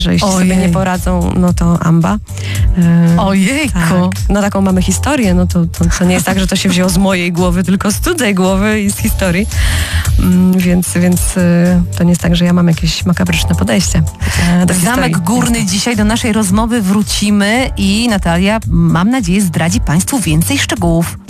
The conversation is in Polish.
że jeśli sobie nie poradzą, no to amba. Ojejku. Tak. No taką mamy historię, no to nie jest tak, że to się wzięło z mojej głowy, tylko z cudzej głowy i z historii. Więc to nie jest tak, że ja mam jakieś makabryczne podejście do Zamek Górny. Dzisiaj do naszej rozmowy wrócimy i Natalia, mam nadzieję, zdradzi Państwu więcej szczegółów.